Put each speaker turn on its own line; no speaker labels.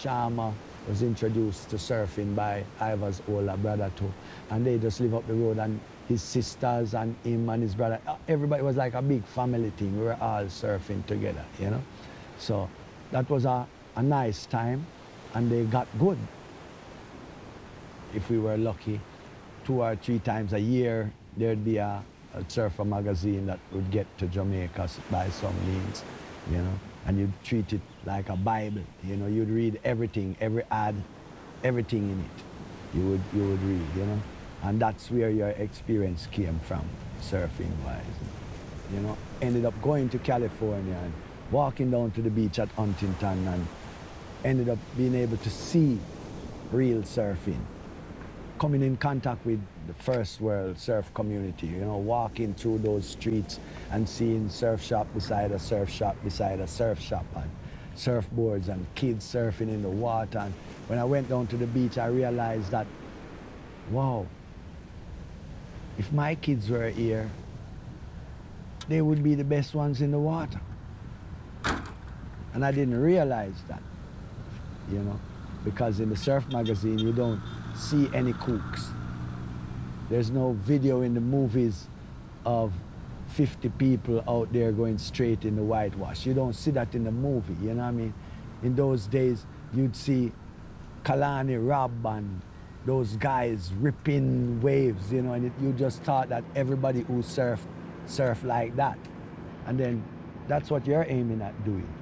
Sharma was introduced to surfing by Ivar's older brother too. And they just live up the road, and his sisters and him and his brother, everybody was like a big family thing. We were all surfing together, you know. So that was a nice time, and they got good. If we were lucky, 2 or 3 times a year, there'd be a surfer magazine that would get to Jamaica by some means, you know, and you'd treat it like a Bible, you know, you'd read everything, every ad, everything in it, you would read, you know, and that's where your experience came from, surfing-wise, you know. Ended up going to California and walking down to the beach at Huntington, and ended up being able to see real surfing, coming in contact with the first world surf community, you know, walking through those streets and seeing surf shop beside a surf shop beside a surf shop, and surfboards and kids surfing in the water. And when I went down to the beach, I realized that, wow, if my kids were here, they would be the best ones in the water. And I didn't realize that, you know, because in the surf magazine, you don't see any kooks. There's no video in the movies of 50 people out there going straight in the whitewash. You don't see that in the movie, you know what I mean? In those days, you'd see Kalani Robb and those guys ripping waves, you know, and you just thought that everybody who surf like that. And then that's what you're aiming at doing.